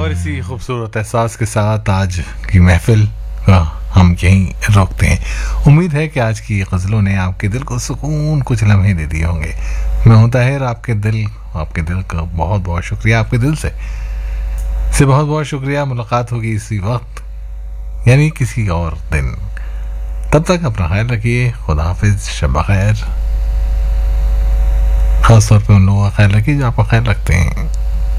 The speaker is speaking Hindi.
और इसी खूबसूरत एहसास के साथ आज की महफिल का हम यहीं रोकते हैं। उम्मीद है कि आज की गज़लों ने आपके दिल को सुकून कुछ लम्हे दे दिए होंगे। मैं हूं ताहिर, आपके दिल का बहुत बहुत शुक्रिया। आपके दिल से बहुत बहुत शुक्रिया। मुलाकात होगी इसी वक्त यानी किसी और दिन। तब तक अपना ख्याल रखिए। खुदा हाफिज, शब खैर। खास तौर पे उन लोगों का ख्याल रखिए जो आपका ख्याल रखते हैं।